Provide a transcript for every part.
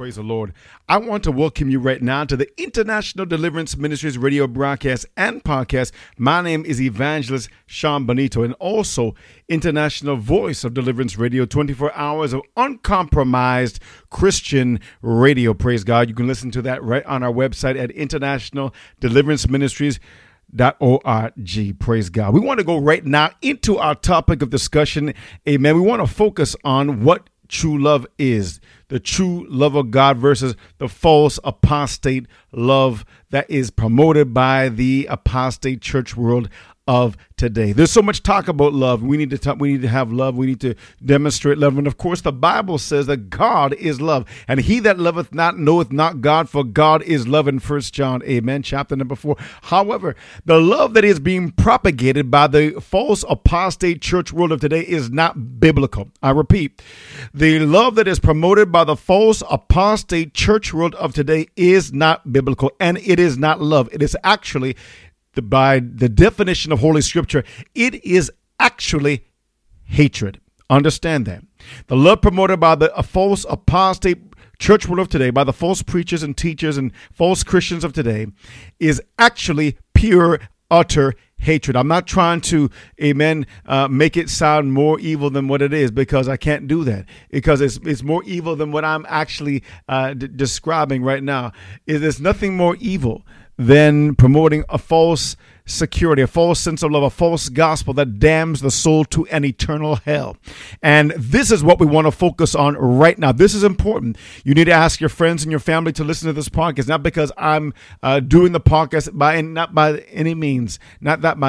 Praise the Lord. I want to welcome you right now to the International Deliverance Ministries radio broadcast and podcast. My name is Evangelist Sean Benito, and also International Voice of Deliverance Radio, 24 hours of uncompromised Christian radio. Praise God. You can listen to that right on our website at International Deliverance Ministries. .org. Praise God. We want to go right now into our topic of discussion. Amen. We want to focus on what true love is, the true love of God versus the false apostate love that is promoted by the apostate church world of today. There's so much talk about love. We need to talk, we need to have love. We need to demonstrate love. And of course, the Bible says that God is love, and he that loveth not knoweth not God, for God is love in 1 John, amen, chapter number 4. However, the love that is being propagated by the false apostate church world of today is not biblical. I repeat, the love that is promoted by the false apostate church world of today is not biblical, and it is not love. It is actually, by the definition of Holy Scripture, it is actually hatred. Understand that. The love promoted by the false apostate church world of today, by the false preachers and teachers and false Christians of today, is actually pure, utter hatred. I'm not trying to, amen, make it sound more evil than what it is, because I can't do that, because it's more evil than what I'm actually describing right now. It is nothing more evil than promoting a false security, a false sense of love, a false gospel that damns the soul to an eternal hell. And this is what we want to focus on right now. This is important. You need to ask your friends and your family to listen to this podcast, not because I'm doing the podcast not by any means, that's not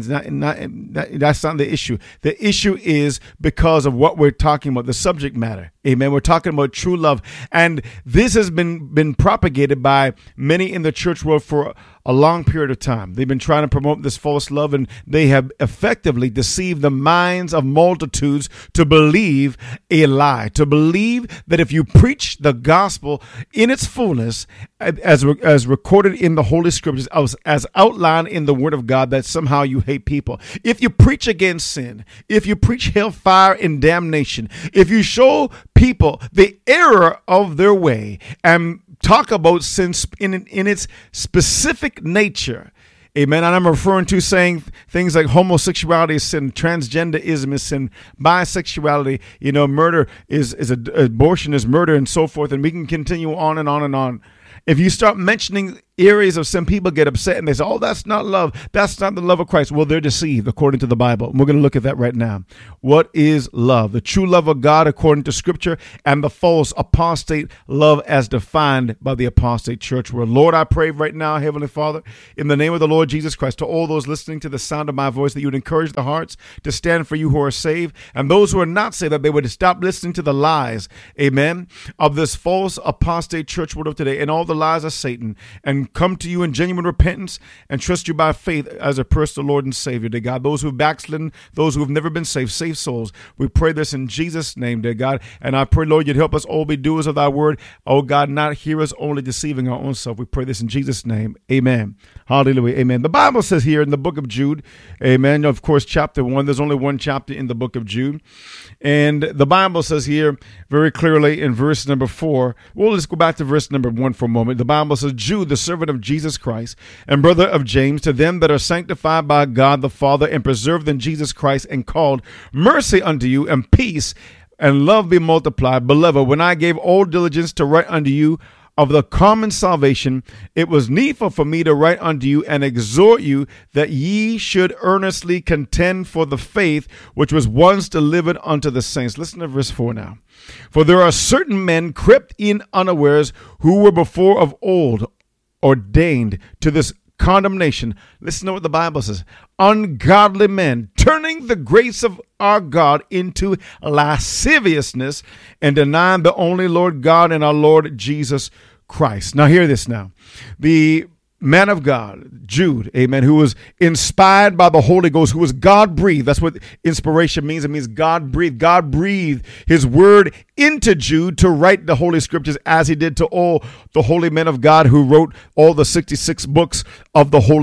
the issue. The issue is because of what we're talking about, the subject matter. Amen. We're talking about true love. And this has been propagated by many in the church world for a long period of time. They've been trying to promote this false love, and they have effectively deceived the minds of multitudes to believe a lie, to believe that if you preach the gospel in its fullness, as recorded in the Holy Scriptures, as outlined in the Word of God, that somehow you hate people. If you preach against sin, if you preach hellfire and damnation, if you show people the error of their way and talk about sin in its specific nature, amen. And I'm referring to saying things like homosexuality is sin, transgenderism is sin, bisexuality, murder is abortion is murder, and so forth. And we can continue on and on and on. If you start mentioning areas of sin, people get upset and they say, oh, that's not love. That's not the love of Christ. Well, they're deceived according to the Bible. And we're going to look at that right now. What is love? The true love of God according to Scripture, and the false apostate love as defined by the apostate church world. Lord, I pray right now, Heavenly Father, in the name of the Lord Jesus Christ, to all those listening to the sound of my voice, that you would encourage the hearts to stand for you who are saved, and those who are not saved, that they would stop listening to the lies, amen, of this false apostate church world of today and all the lies of Satan, and come to you in genuine repentance and trust you by faith as a personal Lord and Savior, dear God. Those who have backslidden, those who have never been saved, save souls. We pray this in Jesus' name, dear God. And I pray, Lord, you'd help us all be doers of thy word. Oh God, not hearers only, deceiving our own self. We pray this in Jesus' name. Amen. Hallelujah. Amen. The Bible says here in the book of Jude, amen, of course, chapter 1, there's only one chapter in the book of Jude. And the Bible says here very clearly in verse number 4, well, let's go back to verse number 1 for a moment. The Bible says, Jude, the servant of Jesus Christ and brother of James, to them that are sanctified by God the Father and preserved in Jesus Christ and called, mercy unto you and peace and love be multiplied. Beloved, when I gave all diligence to write unto you of the common salvation, it was needful for me to write unto you and exhort you that ye should earnestly contend for the faith which was once delivered unto the saints. Listen to verse 4 now. For there are certain men crept in unawares, who were before of old ordained to this condemnation. Listen to what the Bible says. Ungodly men, turning the grace of our God into lasciviousness, and denying the only Lord God and our Lord Jesus Christ. Now hear this now. The man of God, Jude, amen, who was inspired by the Holy Ghost, who was God-breathed. That's what inspiration means. It means God-breathed. God breathed his word into Jude to write the Holy Scriptures, as he did to all the holy men of God who wrote all the 66 books of the Holy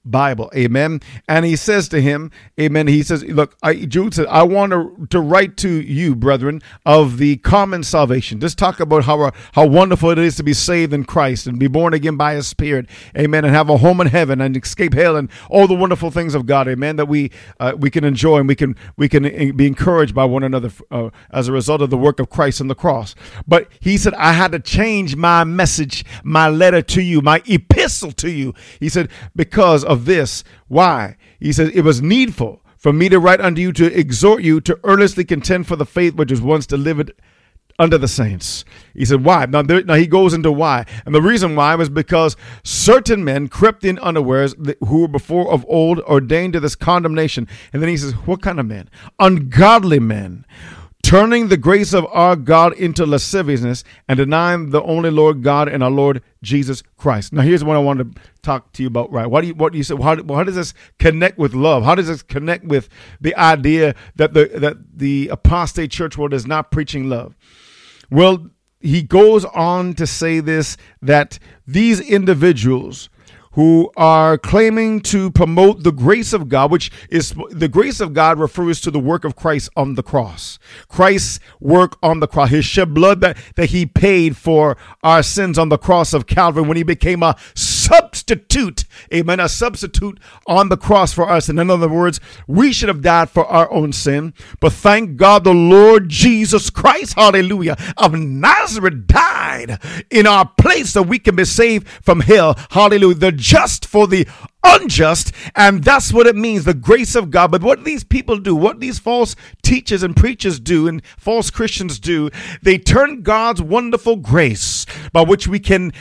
Bible. Amen. And he says to him, amen, he says, look, Jude said, I want to write to you, brethren, of the common salvation. Just talk about how wonderful it is to be saved in Christ and be born again by his Spirit. Amen. And have a home in heaven and escape hell and all the wonderful things of God. Amen. That we can enjoy, and we can be encouraged by one another as a result of the work of Christ on the cross. But he said, I had to change my message, my letter to you, my epistle to you. He said, because of this. Why? He said, it was needful for me to write unto you to exhort you to earnestly contend for the faith which was once delivered unto the saints. He said, why? Now he goes into why. And the reason why was because certain men crept in unawares who were before of old ordained to this condemnation. And then he says, what kind of men? Ungodly men, turning the grace of our God into lasciviousness and denying the only Lord God and our Lord Jesus Christ. Now, here's what I want to talk to you about, right? What do you say? How does this connect with love? How does this connect with the idea that the apostate church world is not preaching love? Well, he goes on to say this, that these individuals who are claiming to promote the grace of God, which is the grace of God refers to the work of Christ on the cross. Christ's work on the cross, his shed blood that he paid for our sins on the cross of Calvary when he became a substitute, amen, a substitute on the cross for us. And in other words, we should have died for our own sin, but thank God the Lord Jesus Christ, hallelujah, of Nazareth died in our place so we can be saved from hell, hallelujah, the just for the unjust. And that's what it means, the grace of God. But what these people do, what these false teachers and preachers do, and false Christians do, they turn God's wonderful grace by which we can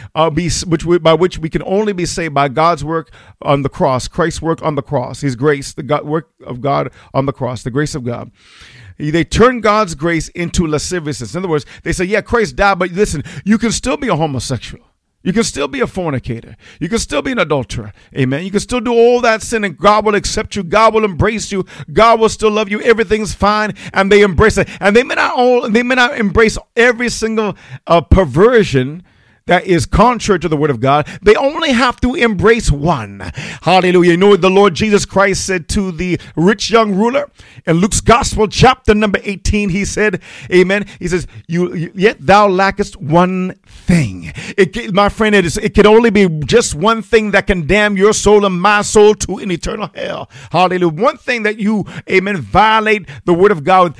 by which we can only be saved by God's work on the cross, Christ's work on the cross, his grace, the work of God on the cross, the grace of God. They turn God's grace into lasciviousness. In other words, they say, yeah, Christ died, but listen, you can still be a homosexual. You can still be a fornicator. You can still be an adulterer. Amen. You can still do all that sin and God will accept you. God will embrace you. God will still love you. Everything's fine. And they embrace it. And they may not embrace every single perversion that is contrary to the word of God. They only have to embrace one. Hallelujah. You know what the Lord Jesus Christ said to the rich young ruler in Luke's gospel, chapter number 18, he said, amen. He says, yet thou lackest one thing. My friend, it can only be just one thing that can damn your soul and my soul to an eternal hell. Hallelujah. One thing that you, amen, violate the word of God,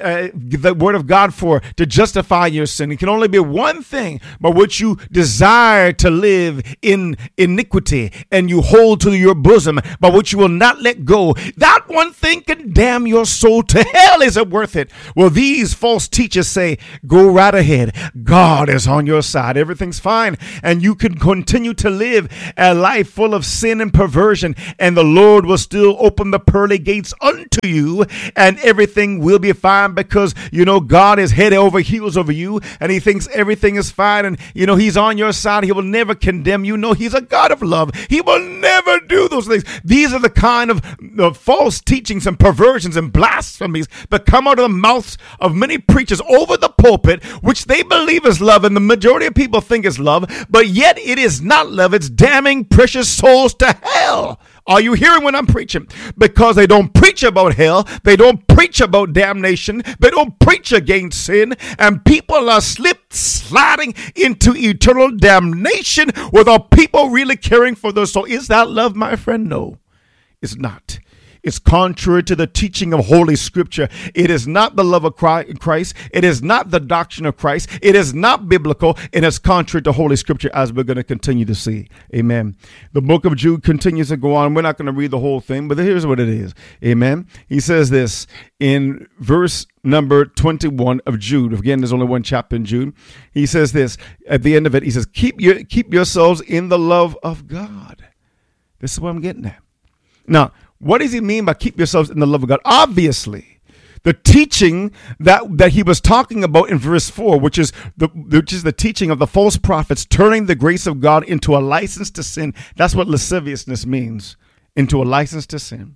for to justify your sin. It can only be one thing by which you desire to live in iniquity and you hold to your bosom, by which you will not let go. That one thing can damn your soul to hell. Is it worth it? Well, these false teachers say, go right ahead. God is on your side. Everything's fine. And you can continue to live a life full of sin and perversion, and the Lord will still open the pearly gates unto you, and everything will be fine, because, you know, God is head over heels over you, and he thinks everything is fine, and, you know, he's on your side. He will never condemn you. No, he's a God of love. He will never do those things. These are the kind of false teachings and perversions and blasphemies that come out of the mouths of many preachers over the pulpit, which they believe is love, and the majority of people think is love, but yet it is not love. It's damning precious souls to hell. Are you hearing what I'm preaching? Because they don't preach about hell. They don't preach about damnation. They don't preach against sin. And people are sliding into eternal damnation without people really caring for their soul. Is that love, my friend? No, it's not. It's contrary to the teaching of Holy Scripture. It is not the love of Christ. It is not the doctrine of Christ. It is not biblical, and it's contrary to Holy Scripture, as we're going to continue to see. Amen. The book of Jude continues to go on. We're not going to read the whole thing, but here's what it is. Amen. He says this in verse number 21 of Jude. Again, there's only one chapter in Jude. He says this at the end of it. He says, keep yourselves in the love of God. This is what I'm getting at. Now, what does he mean by keep yourselves in the love of God? Obviously, the teaching that he was talking about in verse 4, which is the teaching of the false prophets, turning the grace of God into a license to sin. That's what lasciviousness means, into a license to sin,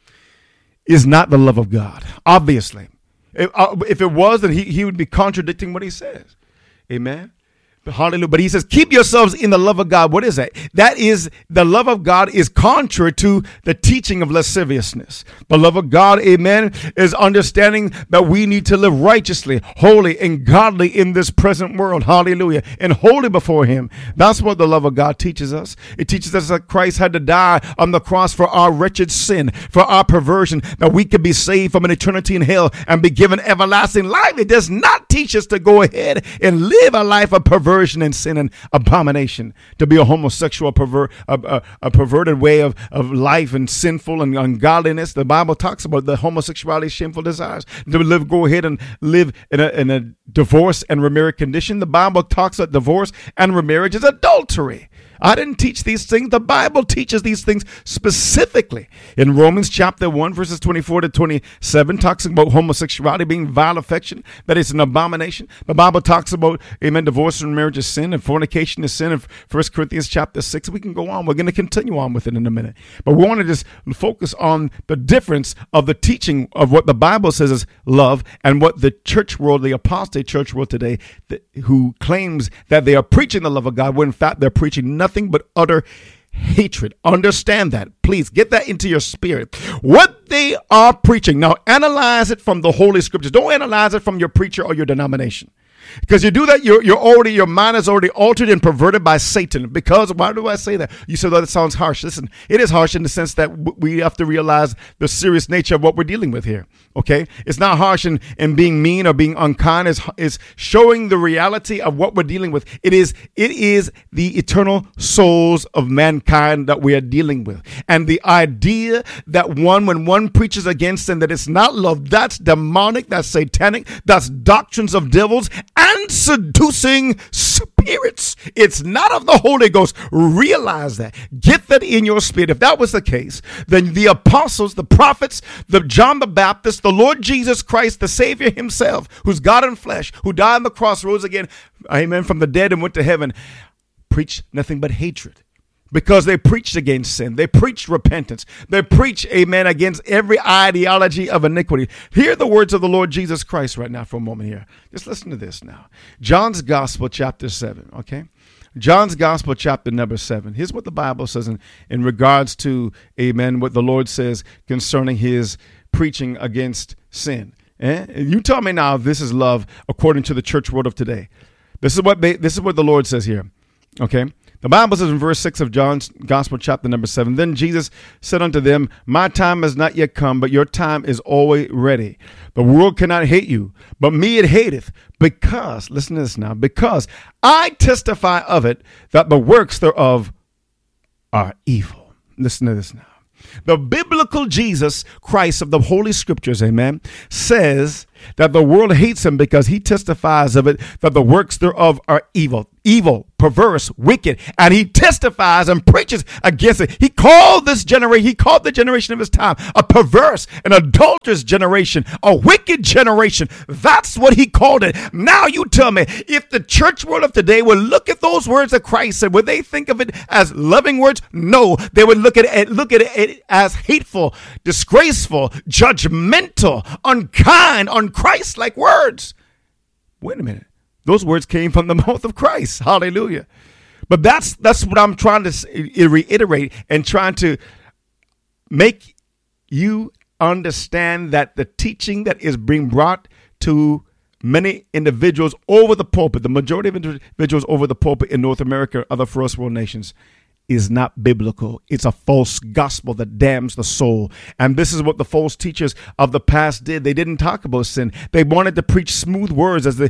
is not the love of God. Obviously, if it was, then he would be contradicting what he says. Amen. Hallelujah. But he says, keep yourselves in the love of God. What is that? That is, the love of God is contrary to the teaching of lasciviousness. The love of God, amen, is understanding that we need to live righteously, holy, and godly in this present world. Hallelujah. And holy before him. That's what the love of God teaches us. It teaches us that Christ had to die on the cross for our wretched sin, for our perversion, that we could be saved from an eternity in hell and be given everlasting life. It does not teach us to go ahead and live a life of perversion and sin and abomination, to be a homosexual, a perverted way of life and sinful and ungodliness. The Bible talks about the homosexuality, shameful desires, to go ahead and live in a divorce and remarriage condition. The Bible talks about divorce and remarriage is adultery. I didn't teach these things. The Bible teaches these things specifically. In Romans chapter 1, verses 24 to 27, talks about homosexuality being vile affection, that it's an abomination. The Bible talks about, amen, divorce and marriage is sin, and fornication is sin. In 1 Corinthians chapter 6, we can go on. We're going to continue on with it in a minute. But we want to just focus on the difference of the teaching of what the Bible says is love and what the church world, the apostate church world today, who claims that they are preaching the love of God, when in fact they're preaching nothing but utter hatred. Understand that. Please get that into your spirit. What they are preaching. Now analyze it from the Holy Scriptures. Don't analyze it from your preacher or your denomination. Because you do that, your mind is already altered and perverted by Satan. Because, why do I say that? You said that it sounds harsh. Listen, it is harsh in the sense that we have to realize the serious nature of what we're dealing with here. Okay? It's not harsh in being mean or being unkind. It's showing the reality of what we're dealing with. It is the eternal souls of mankind that we are dealing with. And the idea that when one preaches against sin, that it's not love, that's demonic, that's satanic, that's doctrines of devils and seducing spirits. It's not of the Holy Ghost. Realize that. Get that in your spirit. If that was the case, then the apostles, the prophets, the John the Baptist, the Lord Jesus Christ, the Savior himself, who's God in flesh, who died on the cross, rose again, amen, from the dead and went to heaven, preached nothing but hatred. Because they preached against sin. They preached repentance. They preach, amen, against every ideology of iniquity. Hear the words of the Lord Jesus Christ right now for a moment here. Just listen to this now. John's Gospel, chapter 7, okay? John's Gospel, chapter number 7. Here's what the Bible says in regards to, amen, what the Lord says concerning his preaching against sin. You tell me now if this is love according to the church world of today. This is what the Lord says here, okay? The Bible says in verse 6 of John's Gospel, chapter number 7, then Jesus said unto them, my time has not yet come, but your time is always ready. The world cannot hate you, but me it hateth, because, listen to this now, because I testify of it that the works thereof are evil. Listen to this now. The biblical Jesus Christ of the Holy Scriptures, amen, says that the world hates him because he testifies of it that the works thereof are evil, perverse, wicked, and he testifies and preaches against it. He called the generation of his time a perverse, an adulterous generation, a wicked generation. That's what he called it. Now you tell me, if the church world of today would look at those words that Christ said, would they think of it as loving words? No, they would look at it as hateful, disgraceful, judgmental, unkind, un-Christ-like words. Wait a minute. Those words came from the mouth of Christ. Hallelujah. But that's what I'm trying to reiterate and trying to make you understand, that the teaching that is being brought to many individuals over the pulpit, the majority of individuals over the pulpit in North America, other first world nations, is not biblical. It's a false gospel that damns the soul. And this is what the false teachers of the past did. They didn't talk about sin. They wanted to preach smooth words, as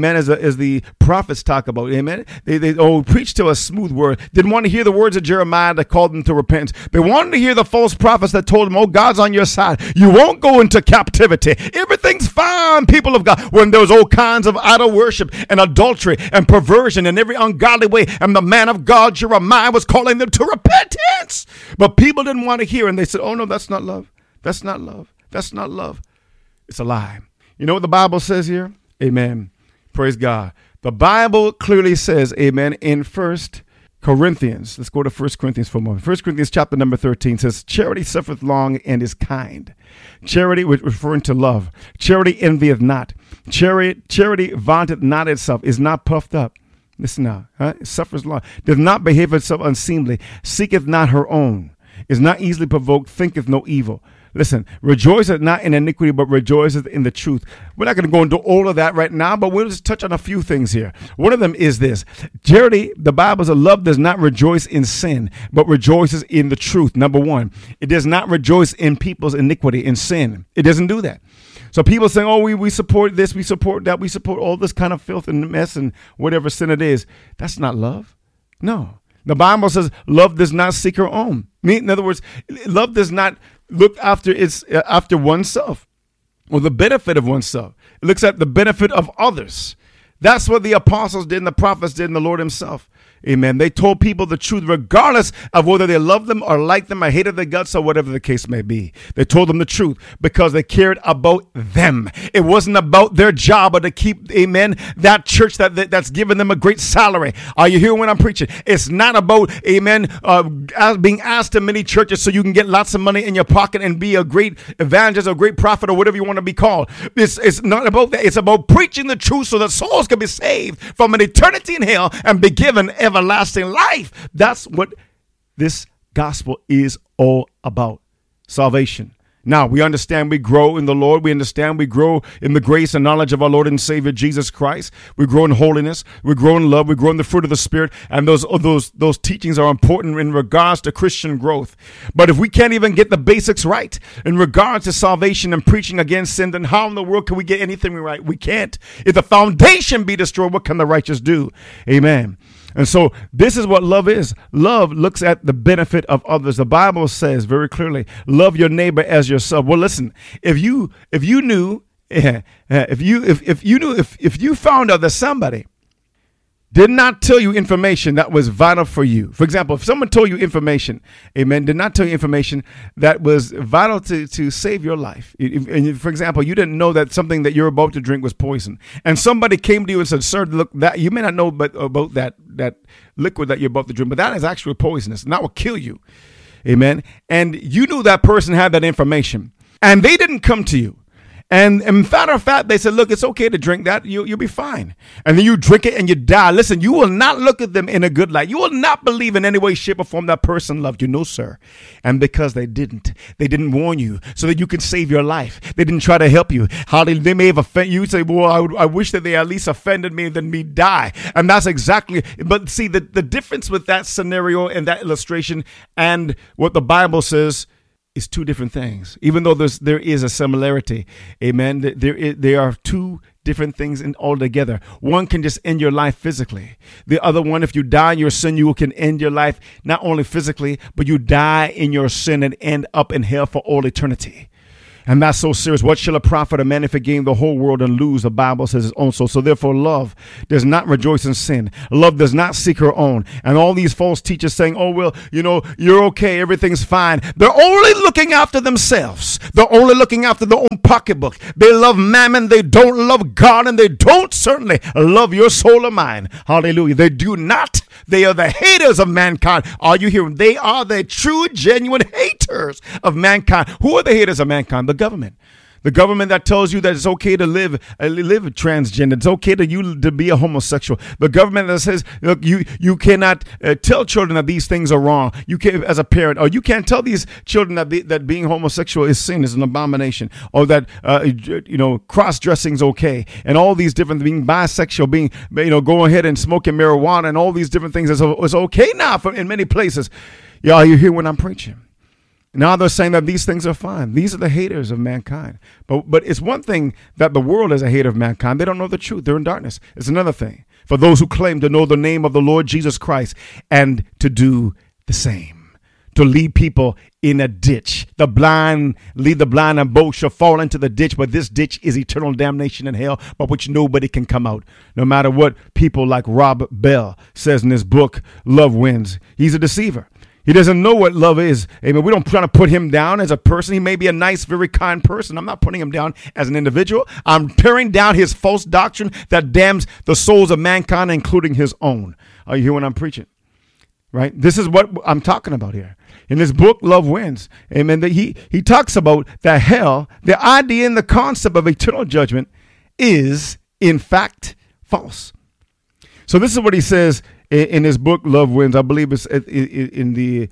the prophets talk about. Amen. They preached to a smooth word. Didn't want to hear the words of Jeremiah that called them to repentance. They wanted to hear the false prophets that told them, oh, God's on your side. You won't go into captivity. Everything's fine, people of God. When there was all kinds of idol worship and adultery and perversion and every ungodly way. And the man of God, Jeremiah, was calling them to repentance, but people didn't want to hear, and they said, oh no, that's not love. That's not love. That's not love. It's a lie. You know what the Bible says here? Amen. Praise God. The Bible clearly says, amen, in 1 Corinthians. Let's go to 1 Corinthians for a moment. 1 Corinthians chapter number 13 says, charity suffereth long and is kind. Charity, referring to love. Charity envieth not. Charity vaunteth not itself, is not puffed up. Listen now. Suffers long. Does not behave itself unseemly. Seeketh not her own. Is not easily provoked. Thinketh no evil. Listen, rejoiceth not in iniquity, but rejoiceth in the truth. We're not going to go into all of that right now, but we'll just touch on a few things here. One of them is this. Charity, the Bible says, love does not rejoice in sin, but rejoices in the truth. Number one, it does not rejoice in people's iniquity, in sin. It doesn't do that. So people saying, oh, we support this, we support that, we support all this kind of filth and mess and whatever sin it is. That's not love. No. The Bible says love does not seek her own. In other words, love does not look after oneself or the benefit of oneself. It looks at the benefit of others. That's what the apostles did and the prophets did and the Lord himself. Amen. They told people the truth regardless of whether they loved them or liked them or hated their guts or whatever the case may be. They told them the truth because they cared about them. It wasn't about their job or to keep, amen, that church that's giving them a great salary. Are you hearing what I'm preaching? It's not about, amen, being asked to many churches so you can get lots of money in your pocket and be a great evangelist or great prophet or whatever you want to be called. It's not about that. It's about preaching the truth so that souls can be saved from an eternity in hell and be given everlasting life. That's what this gospel is all about. Salvation. Now, we understand we grow in the Lord. We understand we grow in the grace and knowledge of our Lord and Savior, Jesus Christ. We grow in holiness. We grow in love. We grow in the fruit of the Spirit. And those teachings are important in regards to Christian growth. But if we can't even get the basics right in regards to salvation and preaching against sin, then how in the world can we get anything right? We can't. If the foundation be destroyed, what can the righteous do? Amen. And so this is what love is. Love looks at the benefit of others. The Bible says very clearly, love your neighbor as yourself. Well, listen, if you found out that somebody did not tell you information that was vital for you. For example, if someone told you information, amen, did not tell you information that was vital to save your life. For example, you didn't know that something that you're about to drink was poison. And somebody came to you and said, sir, look, that you may not know about that liquid that you're about to drink, but that is actually poisonous and that will kill you. Amen. And you knew that person had that information and they didn't come to you. And in matter of fact, they said, look, it's okay to drink that. You'll be fine. And then you drink it and you die. Listen, you will not look at them in a good light. You will not believe in any way, shape, or form that person loved you. No, sir. And because they didn't warn you so that you could save your life. They didn't try to help you. They may have offended you. Say, well, I wish that they at least offended me than me die. And that's exactly. But see, the difference with that scenario and that illustration and what the Bible says is two different things. Even though there is a similarity, amen, there are two different things altogether. One can just end your life physically. The other one, if you die in your sin, you can end your life not only physically, but you die in your sin and end up in hell for all eternity. And that's so serious. What shall it profit a man if he gain the whole world and lose? The Bible says his own soul. So therefore, love does not rejoice in sin. Love does not seek her own. And all these false teachers saying, oh, well, you're okay. Everything's fine. They're only looking after themselves. They're only looking after their own pocketbook. They love mammon. They don't love God. And they don't certainly love your soul or mine. Hallelujah. They do not. They are the haters of mankind. Are you hearing? They are the true, genuine haters of mankind. Who are the haters of mankind? The government. The government that tells you that it's okay to live transgender. It's okay to be a homosexual. The government that says, look, you cannot tell children that these things are wrong. You can, as a parent, or you can't tell these children that being homosexual is sin, is an abomination, or that cross-dressing is okay, and all these different, being bisexual, being go ahead and smoking marijuana, and all these different things is okay now in many places. Yeah, you hear when I'm preaching. Now they're saying that these things are fine. These are the haters of mankind. But it's one thing that the world is a hater of mankind. They don't know the truth. They're in darkness. It's another thing for those who claim to know the name of the Lord Jesus Christ and to do the same, to lead people in a ditch. The blind lead the blind, and both shall fall into the ditch. But this ditch is eternal damnation in hell, by which nobody can come out. No matter what people like Rob Bell says in his book, Love Wins. He's a deceiver. He doesn't know what love is. Amen. We don't try to put him down as a person. He may be a nice, very kind person. I'm not putting him down as an individual. I'm tearing down his false doctrine that damns the souls of mankind, including his own. Are you hearing what I'm preaching? Right? This is what I'm talking about here. In his book, Love Wins, amen, that he talks about that hell, the idea and the concept of eternal judgment is, in fact, false. So this is what he says in his book, Love Wins. I believe it's in the,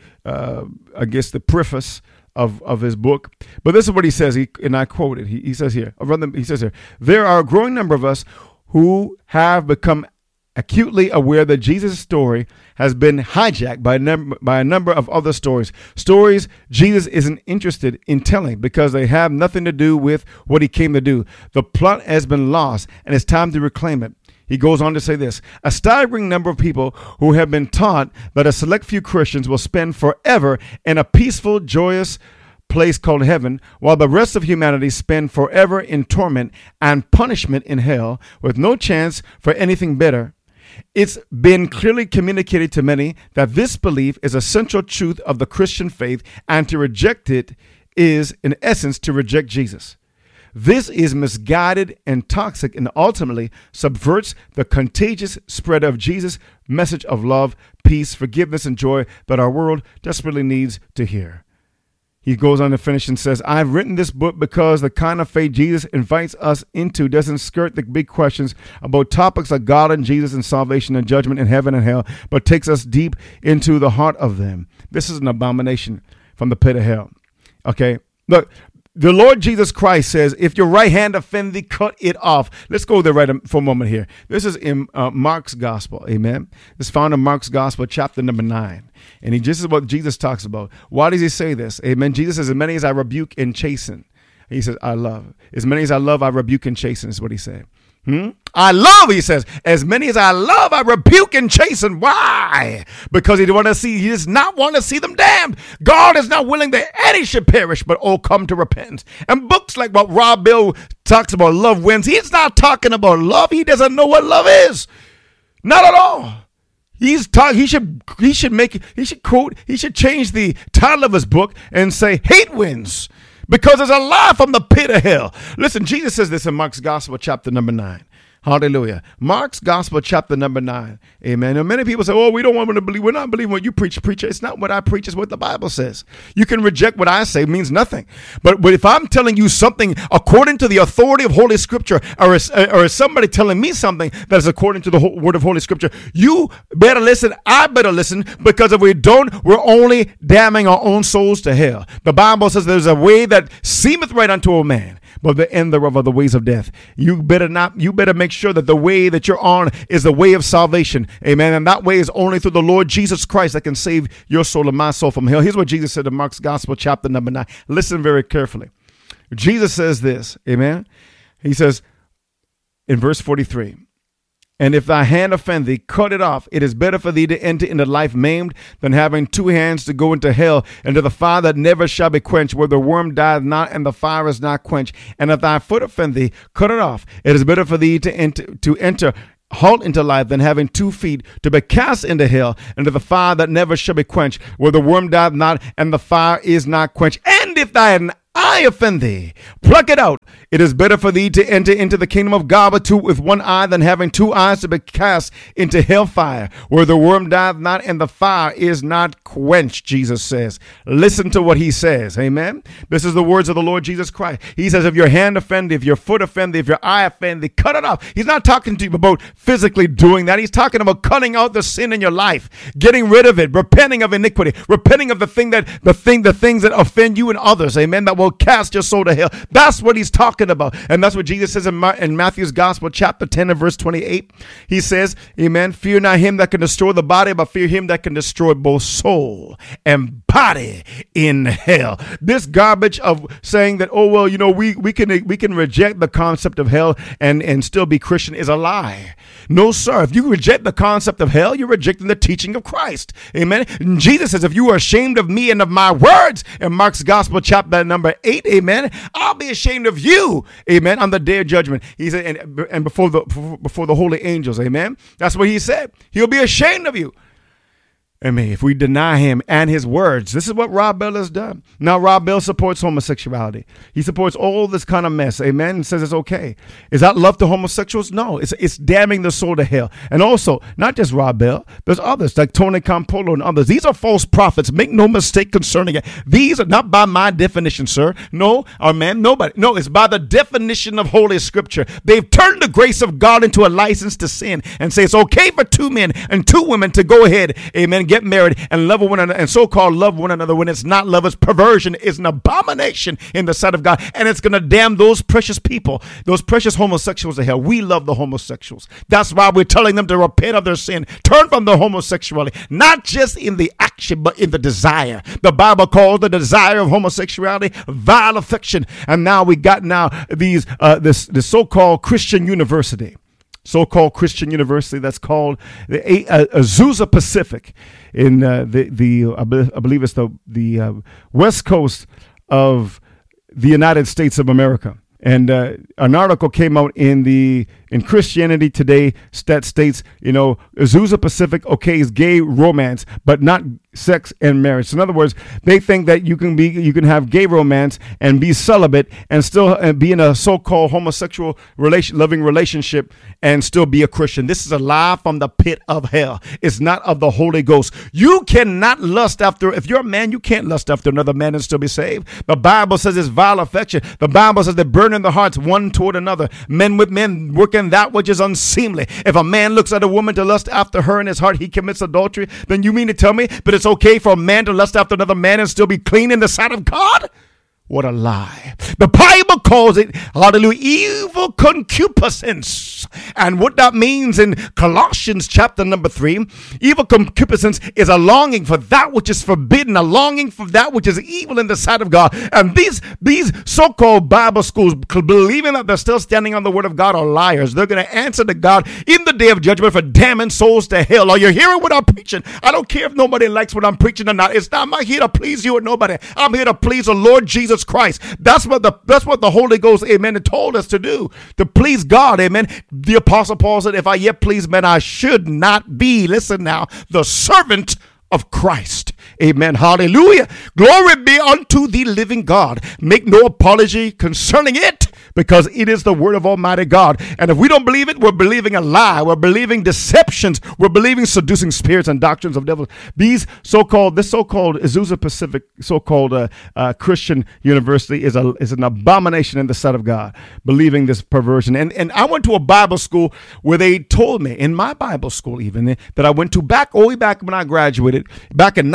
the preface of his book. But this is what he says, and I quote it. He says here, there are a growing number of us who have become acutely aware that Jesus' story has been hijacked by a number of other stories Jesus isn't interested in telling because they have nothing to do with what he came to do. The plot has been lost, and it's time to reclaim it. He goes on to say this: a staggering number of people who have been taught that a select few Christians will spend forever in a peaceful, joyous place called heaven, while the rest of humanity spend forever in torment and punishment in hell with no chance for anything better. It's been clearly communicated to many that this belief is a central truth of the Christian faith, and to reject it is, in essence, to reject Jesus. This is misguided and toxic, and ultimately subverts the contagious spread of Jesus' message of love, peace, forgiveness, and joy that our world desperately needs to hear. He goes on to finish and says, I've written this book because the kind of faith Jesus invites us into doesn't skirt the big questions about topics like God and Jesus and salvation and judgment and heaven and hell, but takes us deep into the heart of them. This is an abomination from the pit of hell. Okay, look. The Lord Jesus Christ says, if your right hand offend thee, cut it off. Let's go there right for a moment here. This is in Mark's gospel. Amen. It's found in Mark's gospel, chapter number 9. And this is what Jesus talks about. Why does he say this? Amen. Jesus says, as many as I rebuke and chasten. He says, I love. As many as I love, I rebuke and chasten is what he said. I love, he says, as many as I love, I rebuke and chasten. Why? Because he does not want to see them damned. God is not willing that any should perish, but all come to repentance. And books like what Rob Bill talks about, Love Wins, he's not talking about love. He doesn't know what love is. Not at all. He should change the title of his book and say Hate Wins. Because there's a lie from the pit of hell. Listen, Jesus says this in Mark's gospel, chapter number 9. Hallelujah. Mark's gospel, chapter number 9. Amen. And many people say, oh, we don't want to believe. We're not believing what you preach, preacher. It's not what I preach. It's what the Bible says. You can reject what I say. It means nothing. But if I'm telling you something according to the authority of Holy Scripture, or is somebody telling me something that is according to the word of Holy Scripture, you better listen. I better listen, because if we don't, we're only damning our own souls to hell. The Bible says there's a way that seemeth right unto a man, but the end thereof are the ways of death. You better make sure that the way that you're on is the way of salvation. Amen. And that way is only through the Lord Jesus Christ that can save your soul and my soul from hell. Here's what Jesus said in Mark's gospel, chapter number 9. Listen very carefully. Jesus says this. Amen. He says in verse 43, and if thy hand offend thee, cut it off. It is better for thee to enter into life maimed than having 2 hands to go into hell, and to the fire that never shall be quenched, where the worm dieth not and the fire is not quenched. And if thy foot offend thee, cut it off. It is better for thee to enter halt into life than having 2 feet to be cast into hell, and to the fire that never shall be quenched, where the worm dieth not and the fire is not quenched. And if thine eye offend thee, pluck it out. It is better for thee to enter into the kingdom of God with 1 eye than having 2 eyes to be cast into hellfire, where the worm dieth not and the fire is not quenched, Jesus says. Listen to what he says. Amen. This is the words of the Lord Jesus Christ. He says, if your hand offend thee, if your foot offend thee, if your eye offend thee, cut it off. He's not talking to you about physically doing that. He's talking about cutting out the sin in your life, getting rid of it, repenting of iniquity, repenting of the things that offend you and others. Amen. That will cast your soul to hell. That's what he's talking about. And that's what Jesus says in Matthew's gospel, chapter 10 and verse 28. He says, amen, fear not him that can destroy the body, but fear him that can destroy both soul and body in hell. This garbage of saying that, oh, well, we can reject the concept of hell and still be Christian is a lie. No, sir. If you reject the concept of hell, you're rejecting the teaching of Christ. Amen. And Jesus says, if you are ashamed of me and of my words, in Mark's gospel, chapter number 8, amen, I'll be ashamed of you, amen, on the day of judgment. He said, and before the holy angels, amen. That's what he said. He'll be ashamed of you. Amen. If we deny him and his words, this is what Rob Bell has done. Now, Rob Bell supports homosexuality. He supports all this kind of mess. Amen. And says it's okay. Is that love to homosexuals? No, it's damning the soul to hell. And also, not just Rob Bell, there's others like Tony Campolo and others. These are false prophets. Make no mistake concerning it. These are not by my definition, sir. No, or man, nobody. No, it's by the definition of Holy Scripture. They've turned the grace of God into a license to sin and say it's okay for two men and two women to go ahead, amen, get married and love one another and so-called love one another when it's not love. It's perversion. It's an abomination in the sight of God, and it's going to damn those precious people, those precious homosexuals to hell. We love the homosexuals. That's why we're telling them to repent of their sin, turn from the homosexuality, not just in the action, but in the desire. The Bible calls the desire of homosexuality vile affection, and now we got these this so-called Christian university. So-called Christian university that's called the Azusa Pacific in I believe it's the west coast of the United States of America. And an article came out in Christianity Today that states, Azusa Pacific okays gay romance, but not sex and marriage. So in other words, they think that you can have gay romance and be celibate and still be in a so-called homosexual loving relationship and still be a Christian. This is a lie from the pit of hell. It's not of the Holy Ghost. You cannot lust after, if you're a man, you can't lust after another man and still be saved. The Bible says it's vile affection. The Bible says they burn in the hearts one toward another, men with men working that which is unseemly. If a man looks at a woman to lust after her in his heart, he commits adultery. Then you mean to tell me, but it's okay for a man to lust after another man and still be clean in the sight of God? What a lie. The Bible calls it, hallelujah, evil concupiscence. And what that means in Colossians chapter number 3, evil concupiscence is a longing for that which is forbidden, a longing for that which is evil in the sight of God. And these so-called Bible schools, believing that they're still standing on the word of God, are liars. They're going to answer to God in the day of judgment for damning souls to hell. Are you hearing what I'm preaching? I don't care if nobody likes what I'm preaching or not. I'm not here to please you or nobody. I'm here to please the Lord Jesus Christ. That's what the Holy Ghost, amen, told us to do, to please God, amen. The Apostle Paul said, if I yet please men, I should not be, listen now, the servant of Christ. Amen. Hallelujah. Glory be unto the living God. Make no apology concerning it, because it is the word of Almighty God. And if we don't believe it, we're believing a lie. We're believing deceptions. We're believing seducing spirits and doctrines of devils. This so-called Azusa Pacific so-called Christian university is an abomination in the sight of God, believing this perversion. And I went to a Bible school where they told me, in my Bible school even, that I went to all the way back when I graduated, back in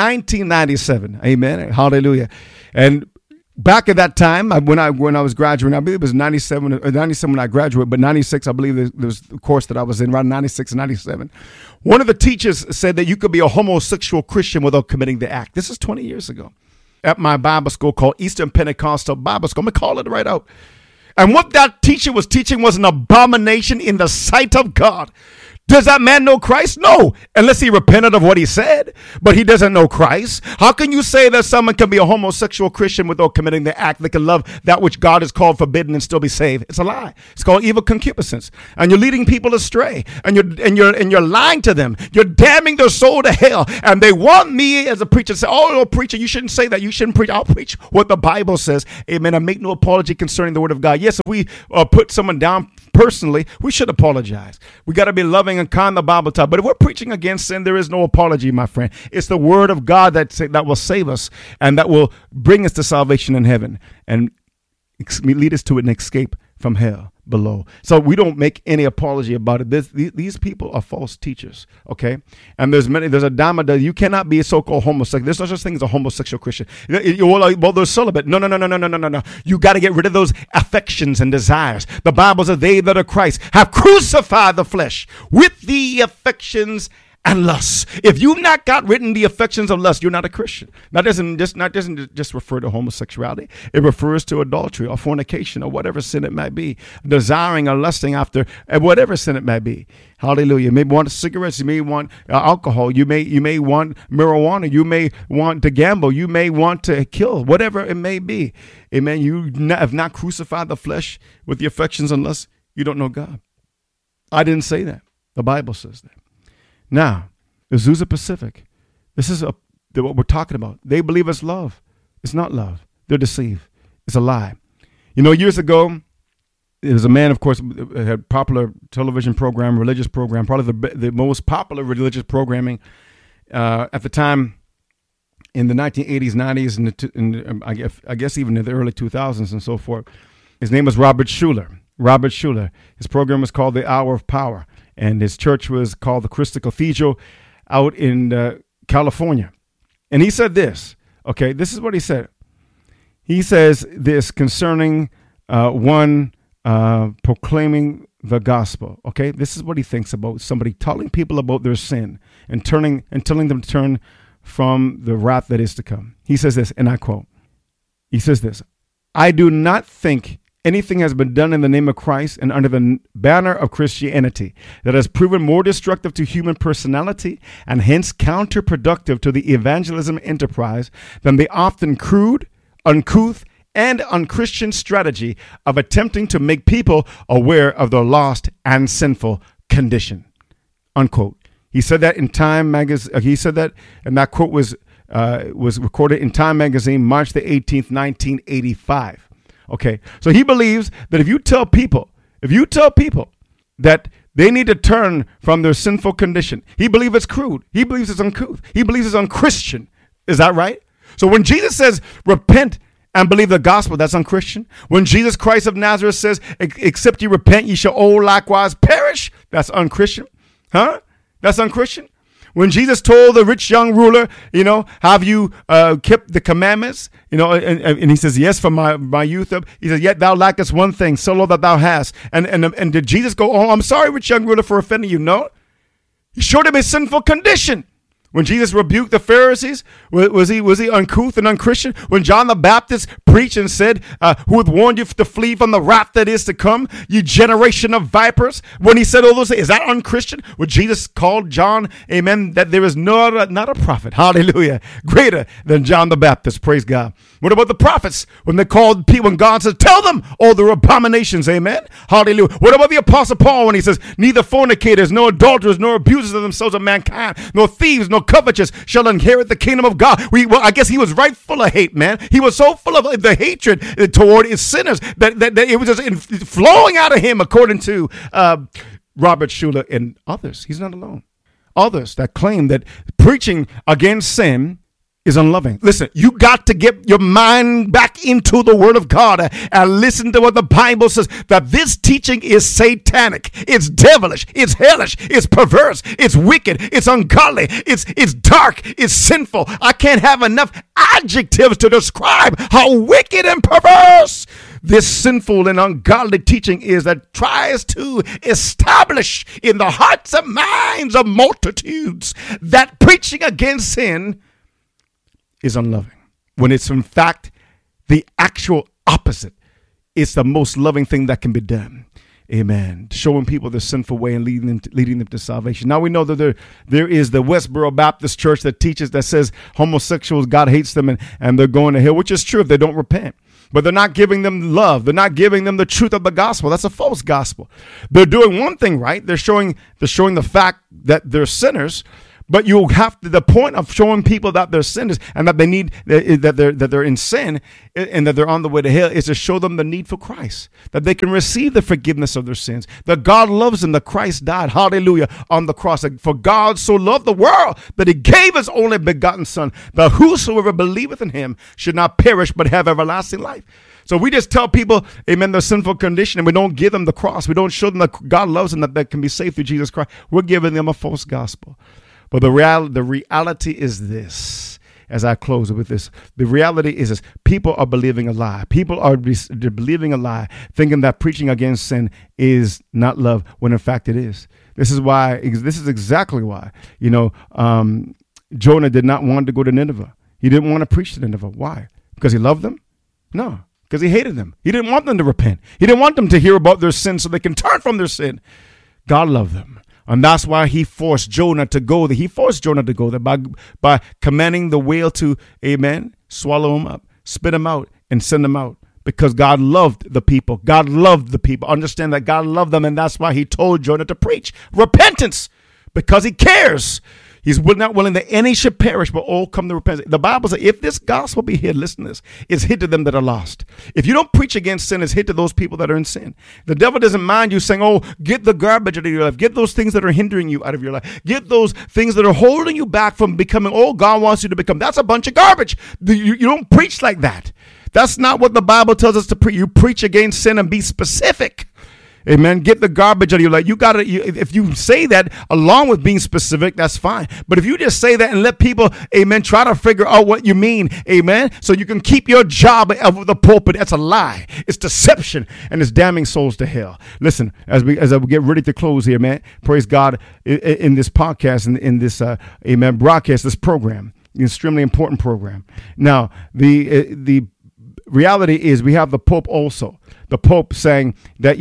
1997. Amen. Hallelujah. And back at that time, when I was graduating, I believe it was 97 when I graduated, but 96, I believe there was the course that I was in, around 96 and 97. One of the teachers said that you could be a homosexual Christian without committing the act. This is 20 years ago at my Bible school called Eastern Pentecostal Bible School. I'm going to call it right out. And what that teacher was teaching was an abomination in the sight of God. Does that man know Christ? No, unless he repented of what he said, but he doesn't know Christ. How can you say that someone can be a homosexual Christian without committing the act? They can love that which God has called forbidden and still be saved. It's a lie. It's called evil concupiscence, and you're leading people astray, and you're lying to them. You're damning their soul to hell, and they want me as a preacher to say, "Oh, preacher, you shouldn't say that. You shouldn't preach." I'll preach what the Bible says. Amen. I make no apology concerning the word of God. Yes, if we put someone down personally, we should apologize. We got to be loving and kind, the Bible taught. But if we're preaching against sin, there is no apology, my friend. It's the word of God that will save us and that will bring us to salvation in heaven and lead us to an escape from hell below. So we don't make any apology about it. These people are false teachers, okay? And there's a dime that you cannot be a so-called homosexual. There's no such thing as a homosexual Christian. Well, they're celibate. No. You got to get rid of those affections and desires. The Bible says they that are Christ have crucified the flesh with the affections and lust. If you've not got written the affections of lust, you're not a Christian. That doesn't just refer to homosexuality. It refers to adultery or fornication or whatever sin it might be, desiring or lusting after whatever sin it might be. Hallelujah. You may want cigarettes. You may want alcohol. You may want marijuana. You may want to gamble. You may want to kill. Whatever it may be. Amen. You have not crucified the flesh with the affections and lust. You don't know God. I didn't say that. The Bible says that. Now, Azusa Pacific, This is what we're talking about. They believe it's love. It's not love. They're deceived. It's a lie. Years ago, there was a man, of course, had a popular television program, religious program, probably the most popular religious programming at the time in the 1980s, 90s, and I guess even in the early 2000s and so forth. His name was Robert Schuller. Robert Schuller. His program was called The Hour of Power, and his church was called the Crystal Cathedral out in California. And he said this, okay, this is what he said. He says this concerning one proclaiming the gospel. Okay, this is what he thinks about somebody telling people about their sin and telling them to turn from the wrath that is to come. He says this, and I quote, he says this, I do not think anything has been done in the name of Christ and under the banner of Christianity that has proven more destructive to human personality and hence counterproductive to the evangelism enterprise than the often crude, uncouth, and unchristian strategy of attempting to make people aware of their lost and sinful condition. Unquote. He said that in Time magazine. He said that, and that quote was recorded in Time magazine, March the 18th, 1985. Okay, so he believes that if you tell people that they need to turn from their sinful condition, he believes it's crude. He believes it's uncouth. He believes it's unchristian. Is that right? So when Jesus says, repent and believe the gospel, that's unchristian. When Jesus Christ of Nazareth says, except you repent, ye shall all likewise perish, that's unchristian. Huh? That's unchristian. When Jesus told the rich young ruler, have you kept the commandments? And he says, yes, from my youth up. He says, yet thou lackest one thing, so lo that thou hast. And did Jesus go, oh, I'm sorry, rich young ruler, for offending you? No. He showed him his sinful condition. When Jesus rebuked the Pharisees, was he uncouth and unchristian? When John the Baptist preached and said, who hath warned you to flee from the wrath that is to come, you generation of vipers? When he said all those things, is that unchristian? When Jesus called John, amen, that there is not a prophet, hallelujah, greater than John the Baptist, praise God. What about the prophets? When they called people, when God says, tell them all their abominations, amen, hallelujah. What about the Apostle Paul when he says, neither fornicators, nor adulterers, nor abusers of themselves of mankind, nor thieves, nor covetous shall inherit the kingdom of God. I guess he was right full of hate, man. He was so full of the hatred toward his sinners that it was just flowing out of him, according to Robert Schuller and others. He's not alone. Others that claim that preaching against sin is unloving. Listen, you got to get your mind back into the Word of God and listen to what the Bible says, that this teaching is satanic, it's devilish, it's hellish, it's perverse, it's wicked, it's ungodly, it's dark, it's sinful. I can't have enough adjectives to describe how wicked and perverse this sinful and ungodly teaching is, that tries to establish in the hearts and minds of multitudes that preaching against sin is unloving, when it's in fact the actual opposite. It's the most loving thing that can be done. Amen. Showing people the sinful way and leading them to salvation. Now we know that there is the Westboro Baptist Church that teaches, that says homosexuals, God hates them and they're going to hell, which is true if they don't repent. But they're not giving them love. They're not giving them the truth of the gospel. That's a false gospel. They're doing one thing right. They're showing the fact that they're sinners. But you have to, the point of showing people that they're sinners and that they need, that they're in sin and that they're on the way to hell, is to show them the need for Christ, that they can receive the forgiveness of their sins, that God loves them, that Christ died, hallelujah, on the cross. For God so loved the world that he gave his only begotten son, that whosoever believeth in him should not perish but have everlasting life. So we just tell people, amen, their sinful condition, and we don't give them the cross. We don't show them that God loves them, that they can be saved through Jesus Christ. We're giving them a false gospel. But the reality is this, as I close with this, the reality is this: people are believing a lie. People are believing a lie, thinking that preaching against sin is not love, when in fact it is. This is exactly why, Jonah did not want to go to Nineveh. He didn't want to preach to Nineveh. Why? Because he loved them? No, because he hated them. He didn't want them to repent. He didn't want them to hear about their sin so they can turn from their sin. God loved them. And that's why he forced Jonah to go there. He forced Jonah to go there by commanding the whale to, amen, swallow him up, spit him out, and send him out. Because God loved the people. God loved the people. Understand that God loved them, and that's why he told Jonah to preach repentance, because he cares. He's not willing that any should perish, but all come to repentance. The Bible says, if this gospel be hid, listen to this, it's hid to them that are lost. If you don't preach against sin, it's hid to those people that are in sin. The devil doesn't mind you saying, oh, get the garbage out of your life. Get those things that are hindering you out of your life. Get those things that are holding you back from becoming all God wants you to become. That's a bunch of garbage. You don't preach like that. That's not what the Bible tells us to preach. You preach against sin and be specific. Amen. Get the garbage out of your life. If you say that along with being specific, that's fine. But if you just say that and let people, amen, try to figure out what you mean, amen, so you can keep your job of the pulpit, that's a lie. It's deception and it's damning souls to hell. Listen, as I get ready to close here, man, praise God in this podcast and in this, amen, broadcast, this program, extremely important program. Now, the reality is we have the Pope also. The Pope saying that,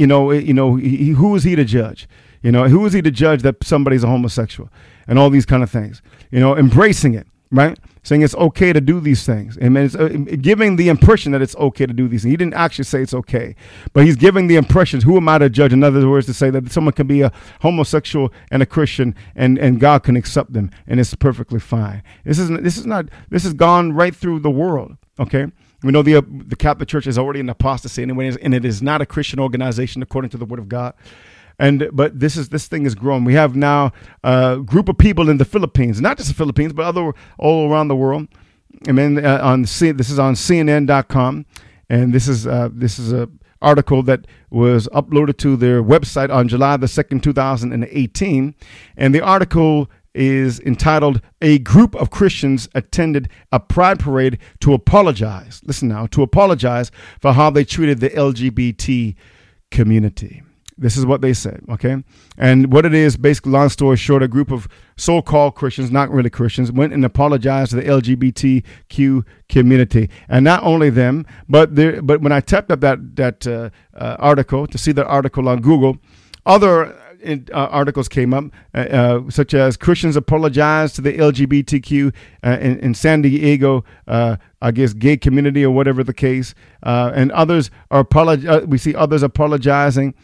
who is he to judge? Who is he to judge that somebody's a homosexual and all these kind of things? Embracing it, right? Saying it's okay to do these things. Amen. It's giving the impression that it's okay to do these things. He didn't actually say it's okay, but he's giving the impressions. Who am I to judge? In other words, to say that someone can be a homosexual and a Christian and God can accept them and it's perfectly fine. This has gone right through the world. Okay. We know the Catholic Church is already in apostasy anyway, and it is not a Christian organization according to the Word of God. But this thing is growing. We have now a group of people in the Philippines, not just the Philippines, but all around the world. I mean, this is on CNN.com, and this is a article that was uploaded to their website on July the 2nd, 2018, and the article is entitled, "A Group of Christians Attended a Pride Parade to Apologize." Listen now, to apologize for how they treated the LGBT community. This is what they said, okay? And what it is, basically, long story short, a group of so-called Christians, not really Christians, went and apologized to the LGBTQ community. And not only them, but when I tapped up that article, to see the article on Google, other articles came up, such as Christians apologize to the LGBTQ in San Diego, I guess, gay community or whatever the case, and others are we see others apologizing.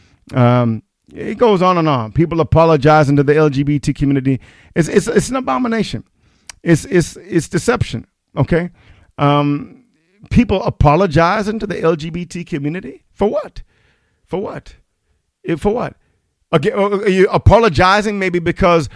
It goes on and on. People apologizing to the LGBT community. It's an abomination. It's deception. Okay, people apologizing to the LGBT community for what? For what? For what? Okay, are you apologizing maybe because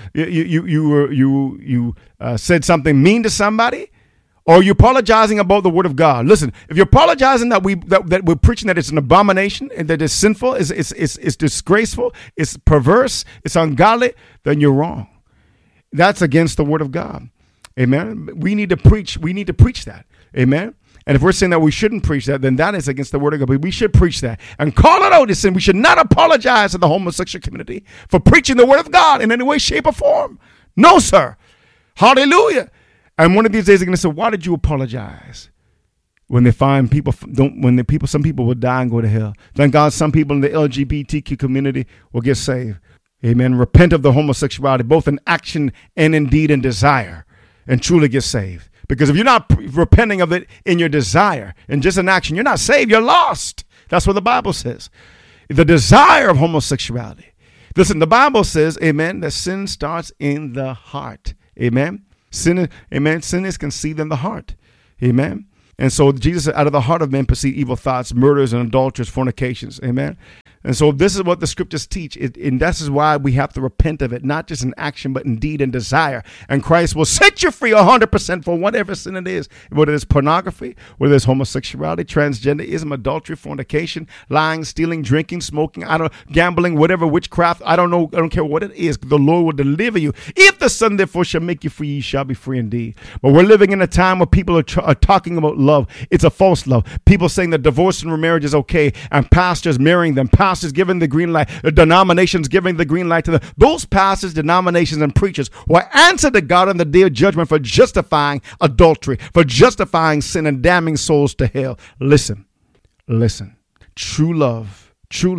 you said something mean to somebody, or are you apologizing about the Word of God? Listen, if you're apologizing that we're preaching that it's an abomination and that it's sinful, it's disgraceful, it's perverse, it's ungodly, then you're wrong. That's against the Word of God. Amen. We need to preach. We need to preach that. Amen. And if we're saying that we shouldn't preach that, then that is against the Word of God. But we should preach that and call it out as sin. We should not apologize to the homosexual community for preaching the Word of God in any way, shape, or form. No, sir. Hallelujah. And one of these days they're going to say, why did you apologize? When they find some people will die and go to hell. Thank God some people in the LGBTQ community will get saved. Amen. Repent of the homosexuality, both in action and in deed and desire, and truly get saved. Because if you're not repenting of it in your desire and just in action, you're not saved. You're lost. That's what the Bible says. The desire of homosexuality. Listen, the Bible says, amen, that sin starts in the heart. Amen. Sin is conceived in the heart. Amen. And so Jesus said, out of the heart of men proceed evil thoughts, murders, and adulteries, fornications. Amen. And so this is what the scriptures teach. And this is why we have to repent of it, not just in action, but in deed and desire. And Christ will set you free 100% for whatever sin it is, whether it's pornography, whether it's homosexuality, transgenderism, adultery, fornication, lying, stealing, drinking, smoking, gambling, whatever, witchcraft. I don't care what it is. The Lord will deliver you. If the Son therefore shall make you free, you shall be free indeed. But we're living in a time where people are talking about love. It's a false love. People saying that divorce and remarriage is okay, and pastors marrying them, pastors giving the green light, the denominations giving the green light to them. Those pastors, denominations, and preachers will answer to God on the day of judgment for justifying adultery, for justifying sin and damning souls to hell. Listen. True love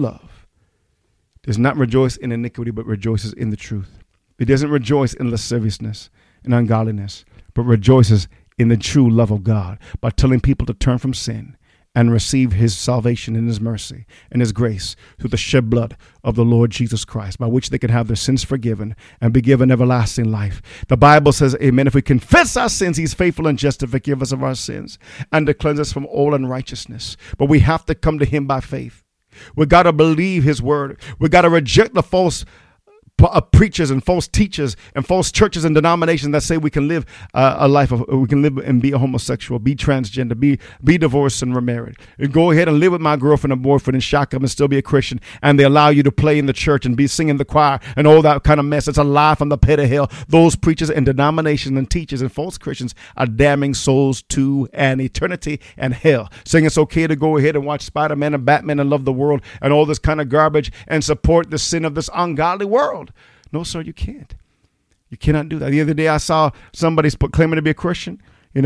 does not rejoice in iniquity, but rejoices in the truth. It doesn't rejoice in lasciviousness and ungodliness, but rejoices in the true love of God by telling people to turn from sin and receive his salvation and his mercy and his grace through the shed blood of the Lord Jesus Christ, by which they can have their sins forgiven and be given everlasting life. The Bible says, amen, if we confess our sins, he's faithful and just to forgive us of our sins and to cleanse us from all unrighteousness. But we have to come to him by faith. We got to believe his word. We got to reject the false preachers and false teachers and false churches and denominations that say we can live a life of, we can live and be a homosexual, be transgender, be divorced and remarried, and go ahead and live with my girlfriend and boyfriend and shack up and still be a Christian, and they allow you to play in the church and be singing the choir and all that kind of mess. It's a lie from the pit of hell. Those preachers and denominations and teachers and false Christians are damning souls to an eternity and hell, saying it's okay to go ahead and watch Spider-Man and Batman and love the world and all this kind of garbage and support the sin of this ungodly world. No, sir, you can't. You cannot do that. The other day I saw somebody claiming to be a Christian,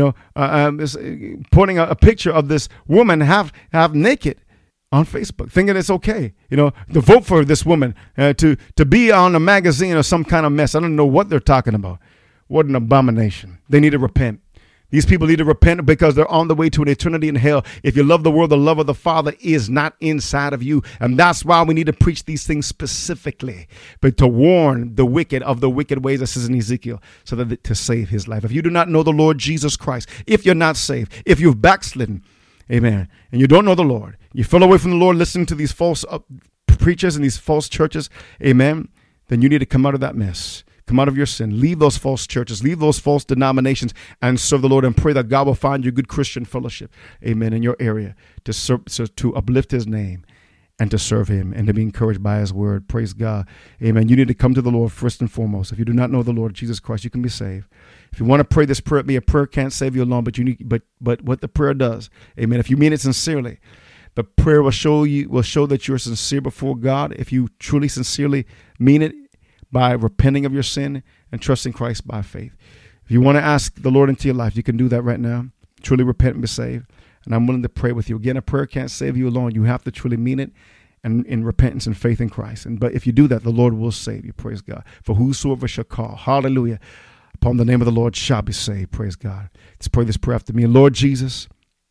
putting a picture of this woman half naked on Facebook, thinking it's okay, to vote for this woman, to be on a magazine or some kind of mess. I don't know what they're talking about. What an abomination. They need to repent. These people need to repent because they're on the way to an eternity in hell. If you love the world, the love of the Father is not inside of you. And that's why we need to preach these things specifically, but to warn the wicked of the wicked ways, that says in Ezekiel, so that to save his life. If you do not know the Lord Jesus Christ, if you're not saved, if you've backslidden, amen, and you don't know the Lord, you fell away from the Lord listening to these false preachers and these false churches, amen, then you need to come out of that mess. Come out of your sin. Leave those false churches. Leave those false denominations and serve the Lord, and pray that God will find you good Christian fellowship, amen, in your area to serve, to uplift his name and to serve him and to be encouraged by his word. Praise God. Amen. You need to come to the Lord first and foremost. If you do not know the Lord Jesus Christ, you can be saved. If you want to pray this prayer, a prayer can't save you alone, but but what the prayer does, amen, if you mean it sincerely, the prayer will show that you're sincere before God. If you truly, sincerely mean it, by repenting of your sin and trusting Christ by faith. If you want to ask the Lord into your life, you can do that right now. Truly repent and be saved. And I'm willing to pray with you. Again, a prayer can't save you alone. You have to truly mean it and in repentance and faith in Christ. But if you do that, the Lord will save you. Praise God. For whosoever shall call, hallelujah, upon the name of the Lord shall be saved. Praise God. Let's pray this prayer after me. Lord Jesus,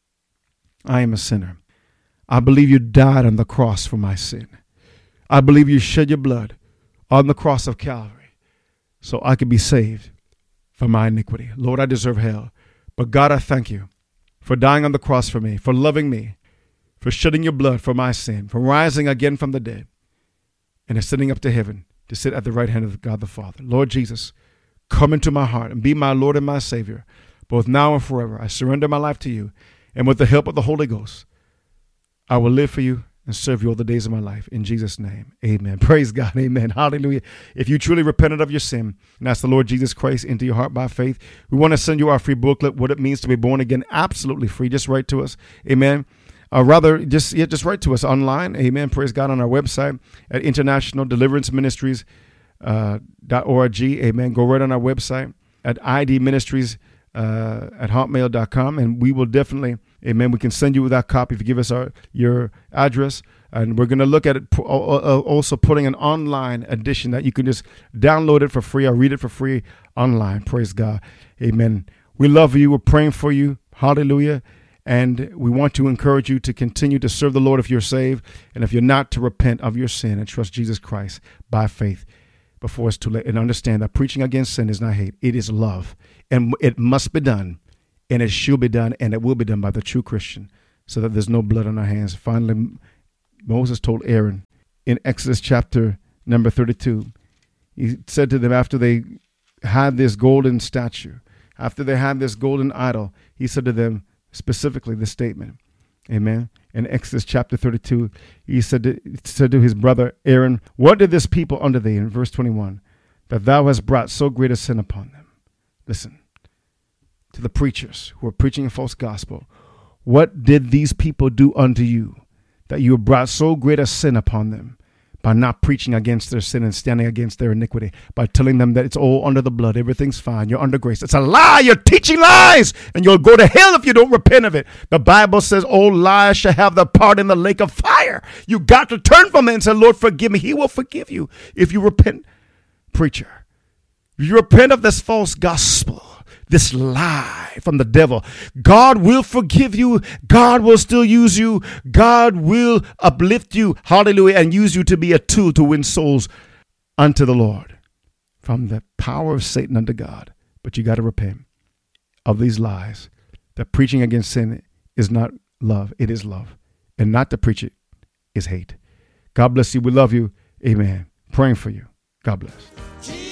I am a sinner. I believe you died on the cross for my sin. I believe you shed your blood on the cross of Calvary so I could be saved from my iniquity. Lord, I deserve hell. But God, I thank you for dying on the cross for me, for loving me, for shedding your blood for my sin, for rising again from the dead, and ascending up to heaven to sit at the right hand of God the Father. Lord Jesus, come into my heart and be my Lord and my Savior, both now and forever. I surrender my life to you, and with the help of the Holy Ghost, I will live for you and serve you all the days of my life. In Jesus' name, amen. Praise God, amen. Hallelujah. If you truly repented of your sin and asked the Lord Jesus Christ into your heart by faith, we want to send you our free booklet, What It Means to Be Born Again, absolutely free. Just write to us, amen. Just write to us online, amen. Praise God, on our website at internationaldeliveranceministries.org, amen. Go right on our website at idministries at hotmail.com, and we will definitely, amen, we can send you that copy if you give us your address. And we're going to look at it also putting an online edition that you can just download it for free or read it for free online. Praise God. Amen. We love you. We're praying for you. Hallelujah. And we want to encourage you to continue to serve the Lord if you're saved, and if you're not, to repent of your sin and trust Jesus Christ by faith before it's too late, and understand that preaching against sin is not hate. It is love. And it must be done, and it shall be done, and it will be done by the true Christian, so that there's no blood on our hands. Finally, Moses told Aaron in Exodus chapter number 32, he said to them after they had this golden statue, after they had this golden idol, he said to them specifically this statement, amen. In Exodus chapter 32, he said to his brother Aaron, what did this people unto thee, in verse 21, that thou hast brought so great a sin upon them? Listen, to the preachers who are preaching a false gospel, what did these people do unto you, that you have brought so great a sin upon them, by not preaching against their sin and standing against their iniquity, by telling them that it's all under the blood, everything's fine, you're under grace? It's a lie. You're teaching lies, and you'll go to hell if you don't repent of it. The Bible says all lies shall have their part in the lake of fire. You got to turn from it and say, Lord, forgive me. He will forgive you if you repent. Preacher, if you repent of this false gospel, this lie, from the devil. God will forgive you. God will still use you. God will uplift you. Hallelujah. And use you to be a tool to win souls unto the Lord from the power of Satan unto God. But you got to repent of these lies. That preaching against sin is not love. It is love. And not to preach it is hate. God bless you. We love you. Amen. Praying for you. God bless.